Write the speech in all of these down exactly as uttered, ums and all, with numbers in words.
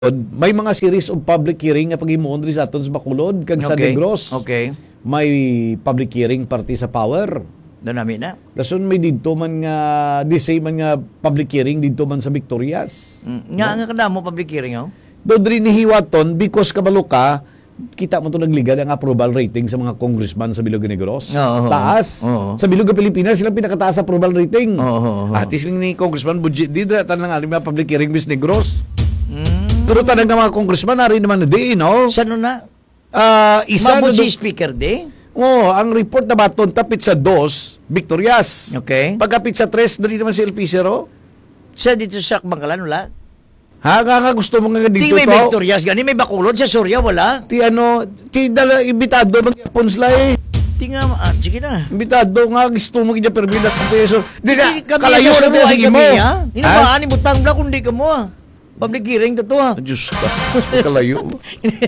may mga series of public hearing nga paghimuon diri sa aton sa Bacolod kag sa Okay. Negros. Okay. May public hearing party sa Power. Doon namin na. Dason may didto man nga di say man nga public hearing didto man sa Victorias. Mm. Nga nga kada mo public hearing oh. Do diri ni hiwaton because kabalo ka kita mo to nagligal ang approval rating sa mga congressman sa Bilog Negros. Oo. Taas. Oo. Sa Bilog Pilipinas sila pinakataas sa approval rating. Oo. At least ni congressman budget di da tan lang ali mga public hearing bis Negros. Mm. Pero tanang nga mga congressman nari naman na di no. Saan na? Ah, isa Mabot na si speaker di? Oh, ang report na baton tapit sa dos, Victorias. Okay. Pagkapit sa tres, dali naman si El Pizarro. Sa dito sa Bangkalan wala? Ha, nga nga gusto mo nga Di dito may to. Victorias gani may Bacolod sa Surya wala? Ti ano, ti dala imbitado mag-yapon sila eh. Di nga ah, sige na. Imbitado nga gusto mo kanya permila sa peso. Di na, Di kami kalayo sa na tayo Suruay sige mo. kami, ha? Hindi Ha? ba ani butang bla kundi ka mo ah. Public hearing to to ah. Diyos ka, kalayo mo.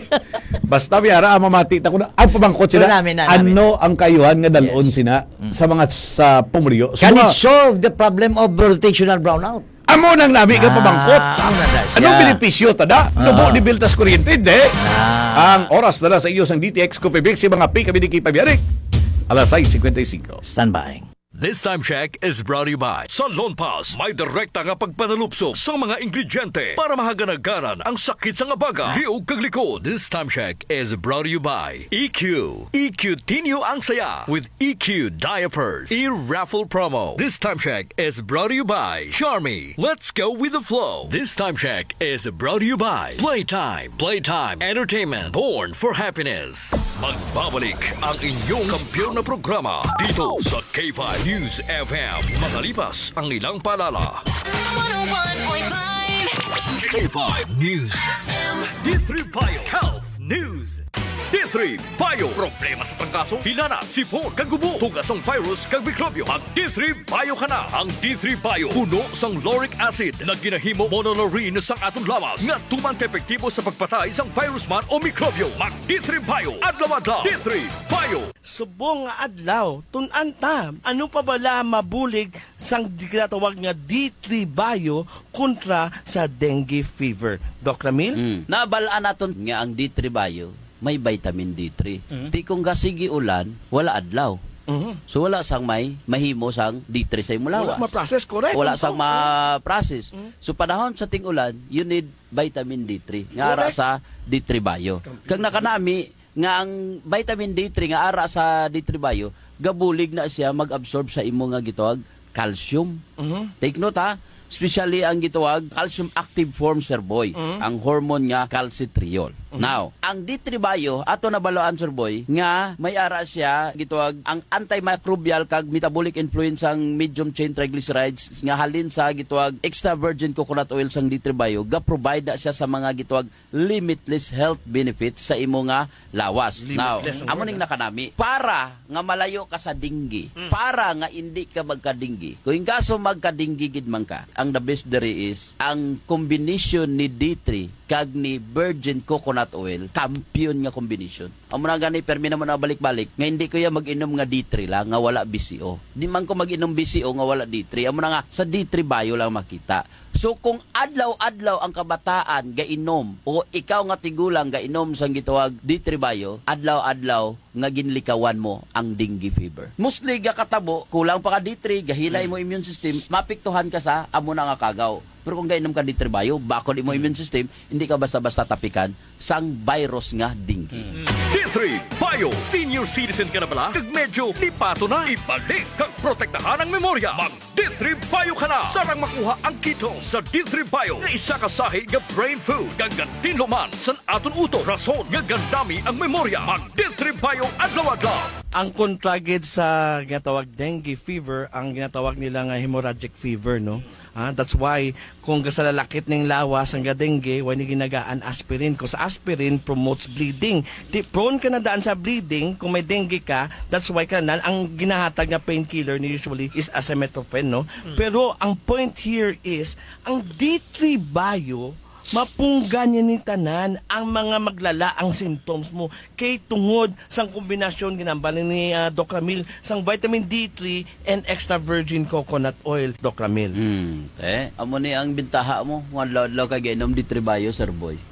Basta biyara, mamati ta ko na. Ang pabangkot sila, Pero namin na, namin. ano ang kayuhan nga dalon Yes. sina sa mga sa pumulyo. Can Suma- it solve the problem of rotational brownout? Amo nang namin ka pabangkot. Ah, amo na na siya. Anong benepisyo tada? Lubo ni Biltas Kuryente, hindi. Ah. Ang oras na sa iyo sang D T X ko pibig si mga pi kami di kipabiyarik. Alas sais fifty-five. Stand by. This time check is brought to you by sa Lone Pass. May direkta nga pagpanalupso sa mga ingrediente para mahaganagaran ang sakit sa nga baga. Liog kag likod. This time check is brought to you by E Q. E Q Tinyo ang saya with E Q Diapers. E-raffle promo. This time check is brought to you by Charmy. Let's go with the flow. This time check is brought to you by Playtime. Playtime Entertainment. Born for happiness. Magbabalik ang inyong kampiyon na programa dito sa K five News F M. Makalipas ang ilang paalala. one oh one point five K five News F M. D three Bio Health News. D three Bio. Problema sa pangkaso, hinana, sipon, kagubo, tugas ang virus, kag mikrobyo. Mag D three Bio ka na. Ang D three Bio, puno sang lauric acid na ginahimo monolaurin sang atong lawas nga tuman ka epektibo sa pagpatay sang virus man o mikrobyo. Mag D three Bio. Adlaw-adlaw. D three Bio. Subong nga adlaw, tunan ta, ano pa bala mabulig sang ginatawag nga D three Bio kontra sa dengue fever. Doc Ramil? Mm. Nabalaan naton nga ang D three Bio may vitamin D three. Mm. Ti kung gasigi ulan, wala adlaw. Mhm. So wala sang may mahimo sang D three sa imulawas. Wala ma-process, correct. Wala Oo, sang oo. ma-process. So panahon sa ting ulan, you need vitamin D three nga ara Correct. sa D three Bio. Kag nakanami nga ang vitamin D three nga ara sa D three Bio, gabulig na siya mag-absorb sa imo nga gitawag calcium. Mhm. Take note ha, especially ang gitawag calcium active form sir boy, ang hormone nga calcitriol. Now, ang D three Bio ato nabaloan sir boy nga may ara siya gitawag ang antimicrobial kag metabolic influence ang medium chain triglycerides nga halin sa gitawag extra virgin coconut oil sang D three Bio ga provide na siya sa mga gitawag limitless health benefits sa imo nga lawas. Now, Limitless, amo ning nakanami para nga malayo ka sa dinggi, para nga hindi ka magkadinggi. Kung kaso magkadinggi gid man ka, ang the best dere is ang combination ni D three kag ni virgin coconut oil, kampiyon nga combination. Amo na gani permi naman na balik-balik, nga hindi ko ya mag-inom nga D three lang nga wala B C O. Di man ko mag-inom B C O nga wala D three. Amo na nga sa D three Bio lang makita. So kung adlaw-adlaw ang kabataan gainom o ikaw nga tigulang gainom sang gitawag D three Bio, adlaw-adlaw nga ginlikawan mo ang dengue fever. Mostly ga katabo, kulang pa ka D three, gahilay mo immune system, mapiktuhan ka sa amo na nga kagaw. Pero kung gainom ka D three Bio, bakod mo immune system, hindi ka basta-basta tapikan sang virus nga dengue. D three Bio. Senior citizen ka na pala? Kag medyo lipato na. Ibalik kag protektahan ang memorya. Mag D three Bio ka na. Sarang makuha ang keto sa D three Bio. Nga isa ka sahi nga brain food. Kag gantin luman san aton uto. Rason nga gandami ang memorya. Mag D three Bio adlaw-adlaw. Ang kontragid sa ginatawag dengue fever, ang ginatawag nila nga hemorrhagic fever, no? Ah, that's why kung sa lalakit ng lawas ang dengue, why ni ginagaan aspirin. Kung sa aspirin promotes bleeding. Di prone ka na daan sa bleeding kung may dengue ka, that's why ka na ang ginahatag na painkiller ni usually is acetaminophen, no? Pero ang point here is ang D three Bio mapunggan niya ni tanan ang mga maglala ang symptoms mo kay tungod sang kombinasyon ginambalin ni uh, Doc Ramil sang vitamin D three and extra virgin coconut oil, Doc Ramil. Hmm, te, amo ni ang bintaha mo. Nga adlaw kay giinom di tribayo, Sir Boy.